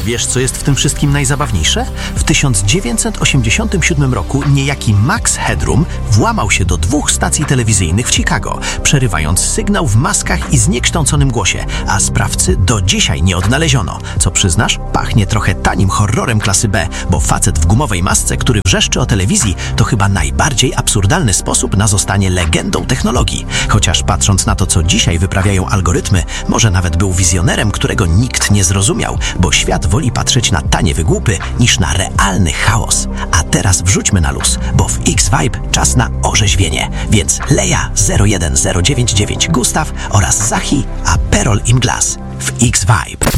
wiesz, co jest w tym wszystkim najzabawniejsze? W 1987 roku niejaki Max Headroom włamał się do 2 stacji telewizyjnych w Chicago, przerywając sygnał w maskach i zniekształconym głosie, a sprawcy do dzisiaj nie odnaleziono. Co przyznasz? Pachnie trochę tanim horrorem klasy B, bo facet w gumowej masce, który wrzeszczy o telewizji, to chyba najbardziej absurdalny sposób na zostanie legendą technologii. Chociaż patrząc na to, co dzisiaj wyprawiają algorytmy, może nawet był wizjonerem, którego nikt nie zrozumiał, bo świat woli patrzeć na tanie wygłupy niż na realny chaos. A teraz wrzućmy na luz, bo w X-Vibe czas na orzeźwienie. Więc Leja 01099 Gustaw oraz Zahi a Perol im Glas w X-Vibe.